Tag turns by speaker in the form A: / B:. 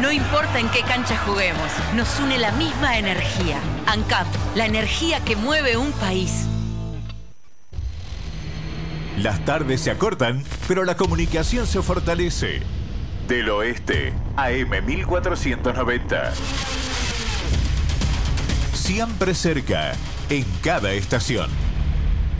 A: No importa en qué cancha juguemos, nos une la misma energía. ANCAP, la energía que mueve un país.
B: Las tardes se acortan, pero la comunicación se fortalece. Del Oeste, AM 1490. Siempre cerca, en cada estación.